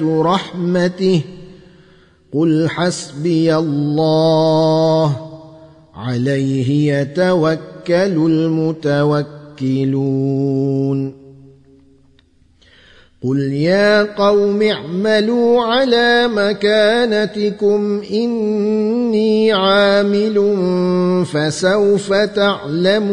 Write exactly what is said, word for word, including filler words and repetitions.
رحمته قل حسبي الله عليه يتوكل المتوكلون قل يا قوم اعملوا على مكانتكم إني عامل فسوف تعلمون